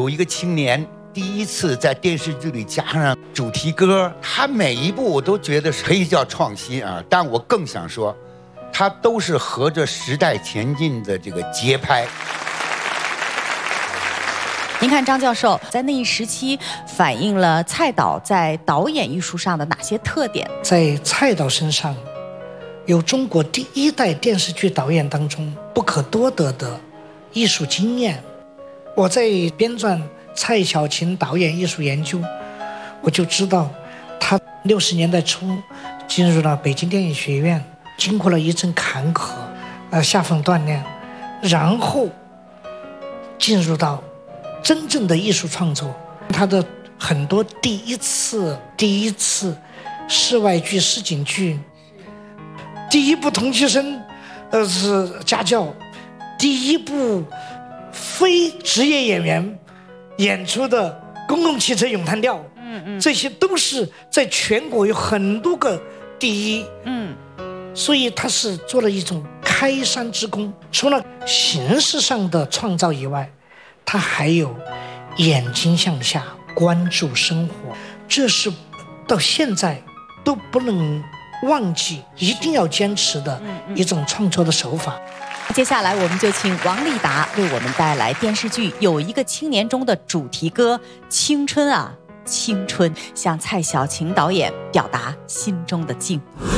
有一个青年第一次在电视剧里加上主题歌，他每一部我都觉得可以叫创新啊，但我更想说，他都是合着时代前进的这个节拍。 您看张教授在那一时期反映了蔡导在导演艺术上的哪些特点？ 在蔡导身上，有中国第一代电视剧导演当中不可多得的艺术经验。我在编撰蔡小琴导演艺术研究，我就知道他60年代初进入了北京电影学院，经过了一阵坎坷，下放锻炼，然后进入到真正的艺术创作。他的很多第一次室外剧、市井剧，第一部同期生是家教，第一部非职业演员演出的公共汽车咏叹调，这些都是在全国有很多个第一，所以他是做了一种开山之功。除了形式上的创造以外，他还有眼睛向下关注生活，这是到现在都不能忘记，一定要坚持的一种创作的手法。 接下来我们就请王立达为我们带来电视剧《有一个青年》中的主题歌《青春啊青春》，向蔡小琴导演表达心中的静。